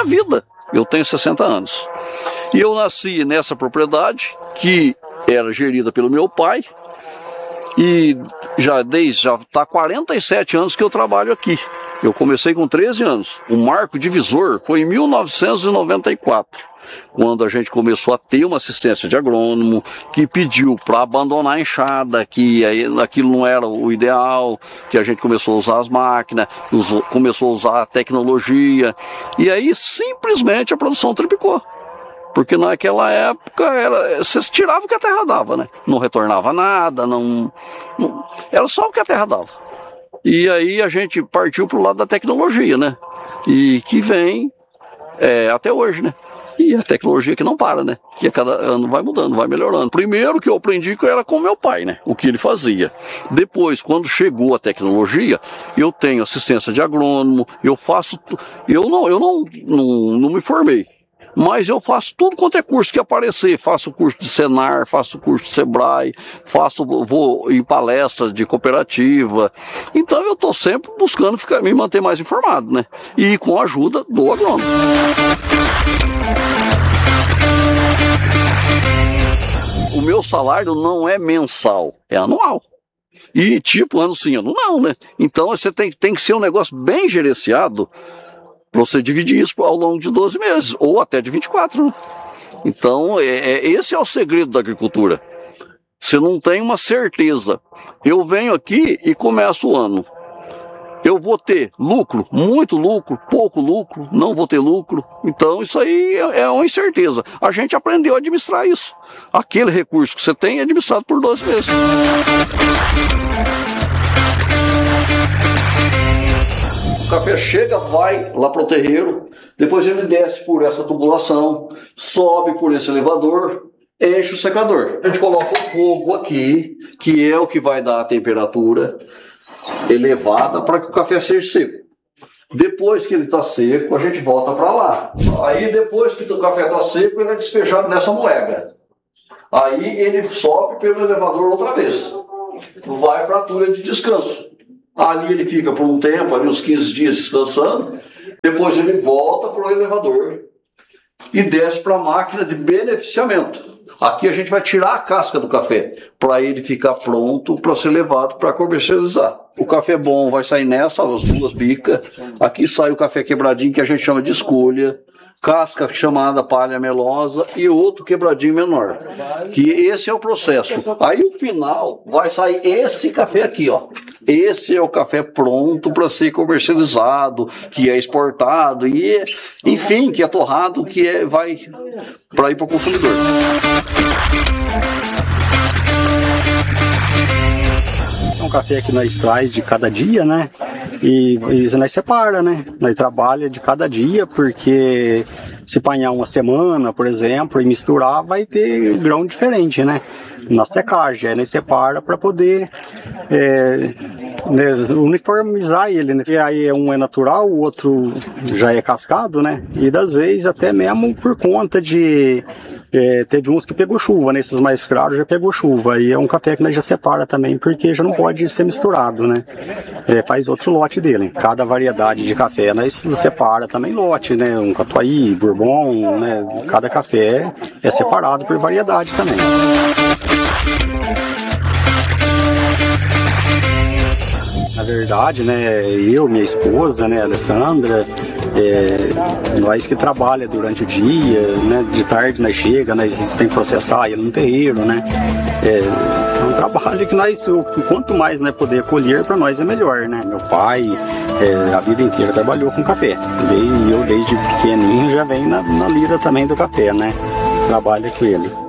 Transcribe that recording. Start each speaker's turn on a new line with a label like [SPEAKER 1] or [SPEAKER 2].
[SPEAKER 1] minha vida. Eu tenho 60 anos. E eu nasci nessa propriedade, que era gerida pelo meu pai, e já está 47 anos que eu trabalho aqui. Eu comecei com 13 anos. O marco divisor foi em 1994, quando a gente começou a ter uma assistência de agrônomo, que pediu para abandonar a enxada, que aquilo não era o ideal, que a gente começou a usar as máquinas, começou a usar a tecnologia, e aí simplesmente a produção triplicou. Porque naquela época você tirava o que a terra dava, né? Não retornava nada, era só o que a terra dava. E aí a gente partiu para o lado da tecnologia, né? E que vem até hoje, né? E a tecnologia que não para, né? Que a cada ano vai mudando, vai melhorando. Primeiro que eu aprendi que era com meu pai, né? O que ele fazia. Depois, quando chegou a tecnologia, eu tenho assistência de agrônomo, eu não me formei. Mas eu faço tudo quanto é curso que aparecer. Faço curso de Senar, faço curso de Sebrae, vou em palestras de cooperativa. Então eu estou sempre buscando me manter mais informado, né? E com a ajuda do agrônomo. O meu salário não é mensal, é anual. E tipo, ano sim, ano não, né? Então você tem que ser um negócio bem gerenciado, para você dividir isso ao longo de 12 meses, ou até de 24. Né? Então, esse é o segredo da agricultura. Você não tem uma certeza. Eu venho aqui e começo o ano. Eu vou ter lucro, muito lucro, pouco lucro, não vou ter lucro. Então, isso aí é uma incerteza. A gente aprendeu a administrar isso. Aquele recurso que você tem é administrado por 12 meses. O café chega, vai lá para o terreiro, depois ele desce por essa tubulação, sobe por esse elevador, enche o secador. A gente coloca o fogo aqui, que é o que vai dar a temperatura elevada para que o café seja seco. Depois que ele está seco, a gente volta para lá. Aí depois que o café está seco, ele é despejado nessa moega. Aí ele sobe pelo elevador outra vez. Vai para a tura de descanso. Ali ele fica por um tempo, ali uns 15 dias descansando. Depois ele volta para o elevador e desce para a máquina de beneficiamento. Aqui a gente vai tirar a casca do café, para ele ficar pronto para ser levado para comercializar. O café bom vai sair nessa, as duas bicas. Aqui sai o café quebradinho, que a gente chama de escolha. Casca chamada palha melosa e outro quebradinho menor. Que esse é o processo. Aí o final vai sair esse café aqui, ó. Esse é o café pronto para ser comercializado, que é exportado e, enfim, que é torrado, que vai para ir para o consumidor.
[SPEAKER 2] É um café que nós traz de cada dia, né? E nós separa, né? Nós trabalha de cada dia, porque se apanhar uma semana, por exemplo, e misturar, vai ter grão diferente, né? Na secagem, aí nós separa para poder uniformizar ele, né? E aí um é natural, o outro já é cascado, né? E das vezes até mesmo por conta de... teve uns que pegou chuva, né? Esses mais claros já pegou chuva. E é um café que nós já separa também, porque já não pode ser misturado, né? Faz outro lote dele. Cada variedade de café nós separa também lote, né? Um Catuai, Bourbon, né? Cada café é separado por variedade também. Na verdade, né, eu, minha esposa, né, Alessandra, nós que trabalha durante o dia, né, de tarde nós chega, nós tem que processar ele no terreiro, né, é um trabalho que nós, quanto mais, né, poder colher, para nós é melhor, né. Meu pai, a vida inteira trabalhou com café, e eu desde pequenininho já venho na lida também do café, né, trabalho com ele.